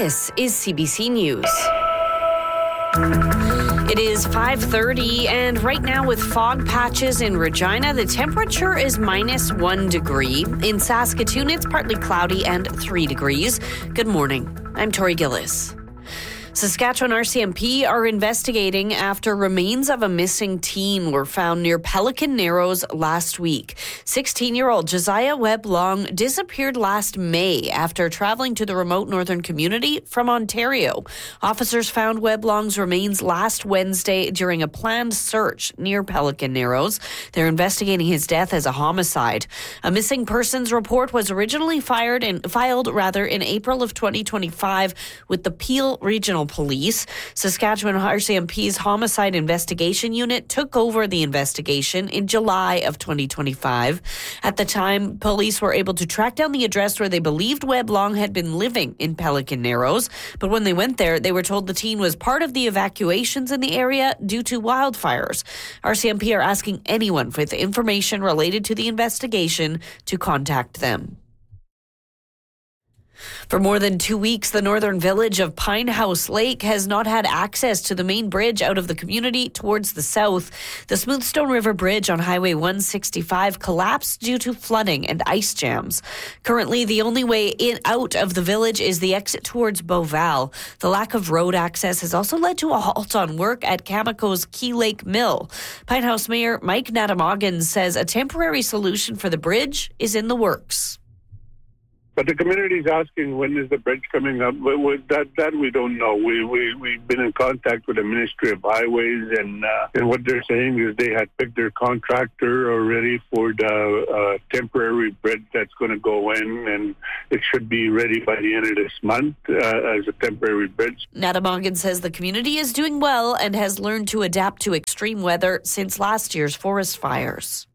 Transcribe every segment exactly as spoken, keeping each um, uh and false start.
This is C B C News. It is five thirty, and right now with fog patches in Regina, the temperature is minus one degree. In Saskatoon, it's partly cloudy and three degrees. Good morning. I'm Tori Gillis. Saskatchewan R C M P are investigating after remains of a missing teen were found near Pelican Narrows last week. sixteen-year-old Josiah Webb Long disappeared last May after traveling to the remote northern community from Ontario. Officers found Webb Long's remains last Wednesday during a planned search near Pelican Narrows. They're investigating his death as a homicide. A missing persons report was originally fired in, filed rather in April of twenty twenty-five with the Peel Regional Police. Saskatchewan R C M P's Homicide Investigation Unit took over the investigation in July of twenty twenty-five. At the time, police were able to track down the address where they believed Webb Long had been living in Pelican Narrows. But when they went there, they were told the teen was part of the evacuations in the area due to wildfires. R C M P are asking anyone with information related to the investigation to contact them. For more than two weeks, the northern village of Pine House Lake has not had access to the main bridge out of the community towards the south. The Smoothstone River Bridge on Highway one sixty-five collapsed due to flooding and ice jams. Currently, the only way in out of the village is the exit towards Beauval. The lack of road access has also led to a halt on work at Cameco's Key Lake Mill. Pine House Mayor Mike Natamoggin says a temporary solution for the bridge is in the works. But the community is asking, when is the bridge coming up? That that we don't know. We, we, we've been in contact with the Ministry of Highways, and uh, and what they're saying is they had picked their contractor already for the uh, temporary bridge that's going to go in, and it should be ready by the end of this month uh, as a temporary bridge. Natamoggin says the community is doing well and has learned to adapt to extreme weather since last year's forest fires.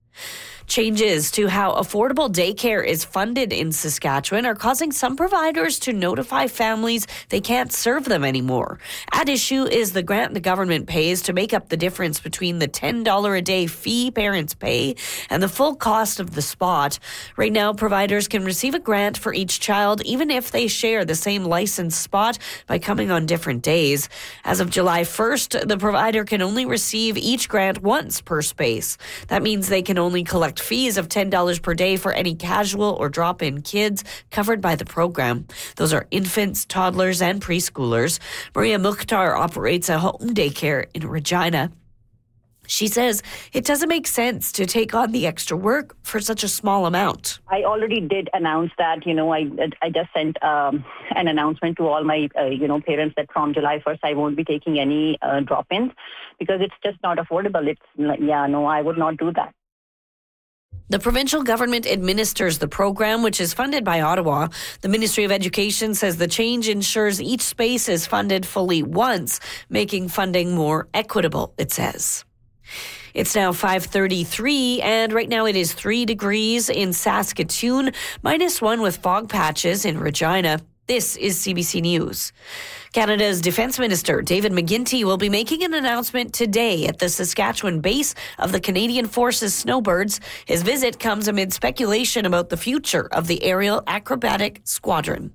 Changes to how affordable daycare is funded in Saskatchewan are causing some providers to notify families they can't serve them anymore. At issue is the grant the government pays to make up the difference between the ten dollars a day fee parents pay and the full cost of the spot. Right now, providers can receive a grant for each child even if they share the same licensed spot by coming on different days. As of July first, the provider can only receive each grant once per space. That means they can only collect fees of ten dollars per day for any casual or drop-in kids covered by the program. Those are infants, toddlers, and preschoolers. Maria Mukhtar operates a home daycare in Regina. She says it doesn't make sense to take on the extra work for such a small amount. I already did announce that, you know, I I just sent um, an announcement to all my, uh, you know, parents that from July first I won't be taking any uh, drop-ins because it's just not affordable. It's like, yeah, no, I would not do that. The provincial government administers the program, which is funded by Ottawa. The Ministry of Education says the change ensures each space is funded fully once, making funding more equitable, it says. It's now five thirty-three, and right now it is three degrees in Saskatoon, minus one with fog patches in Regina. This is C B C News. Canada's Defence Minister David McGuinty will be making an announcement today at the Saskatchewan base of the Canadian Forces Snowbirds. His visit comes amid speculation about the future of the Aerial Acrobatic Squadron.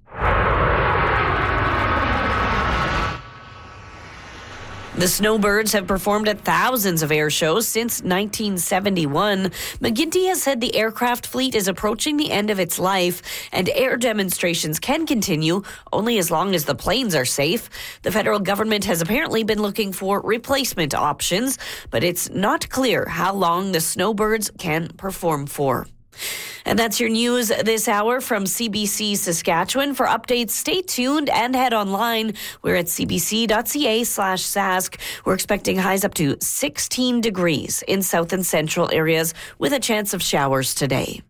The Snowbirds have performed at thousands of air shows since nineteen seventy-one. McGuinty has said the aircraft fleet is approaching the end of its life, and air demonstrations can continue only as long as the planes are safe. The federal government has apparently been looking for replacement options, but it's not clear how long the Snowbirds can perform for. And that's your news this hour from C B C Saskatchewan. For updates, stay tuned and head online. We're at cbc.ca slash sask. We're expecting highs up to sixteen degrees in south and central areas with a chance of showers today.